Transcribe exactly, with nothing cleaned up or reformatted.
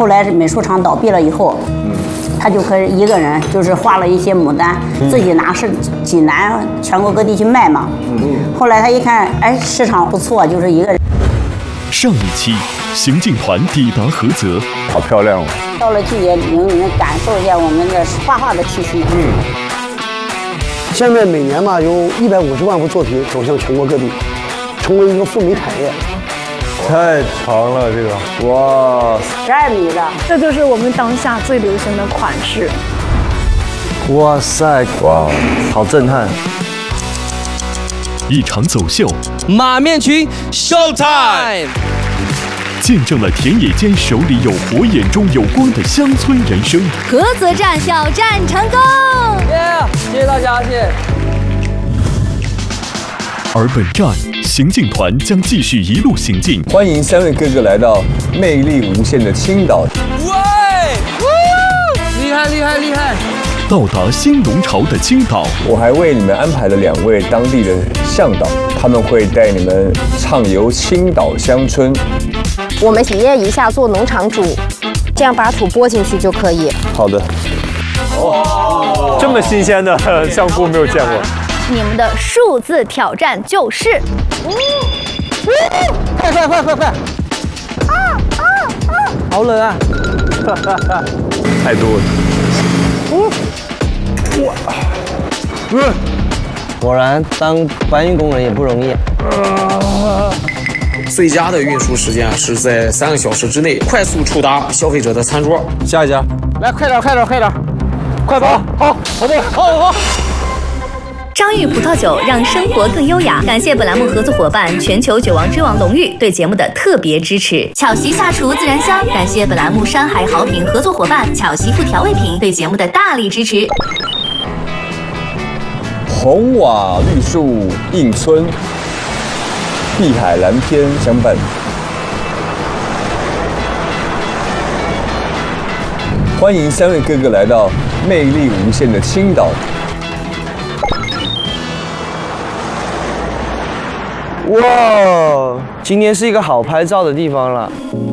后来美术厂倒闭了以后，嗯，他就可以一个人就是画了一些牡丹，嗯、自己拿是济南全国各地去卖嘛。嗯，后来他一看，哎，市场不错，就是一个人。 上一期，行进团抵达菏泽， 好漂亮哦！ 到了季节旅游，你能感受一下我们的画画的气息。嗯。 现在每年嘛，有一百五十万幅作品走向全国各地，成为一个赴美产业。 太长了，这个哇， 十二米的， 这就是我们当下最流行的款式。 哇塞，哇，好震撼！ 一场走秀， 马面裙 show time， 见证了田野间手里有火、眼中有光的乡村人生。 菏泽站挑战成功！ 耶、yeah, 谢谢大家，谢谢。 而本站行进团将继续一路行进， 欢迎三位哥哥来到魅力无限的青岛。 喂，厉害厉害厉害！ 到达新龙巢的青岛， 我还为你们安排了两位当地的向导，他们会带你们畅游青岛乡村。 我们体验一下做农场主，这样把土拨进去就可以。 好的。哦，这么新鲜的香菇没有见过。 你们的数字挑战就是， 嗯嗯、快快快快快！啊啊啊！好冷啊！ 太多了。嗯， 哇， 嗯，果然当搬运工人也不容易。啊、 最佳的运输时间是在三个小时之内快速触达消费者的餐桌。 下一家， 来，快点，快点，快点，快走！好，好的，好好。 张裕葡萄酒让生活更优雅。感谢本栏目合作伙伴全球酒王之王龙裕对节目的特别支持。巧媳下厨自然香。感谢本栏目山海好品合作伙伴巧媳妇调味品对节目的大力支持。 红瓦绿树映村，碧海蓝天相伴。欢迎三位哥哥来到魅力无限的青岛。 哇，今天是一个好拍照的地方了。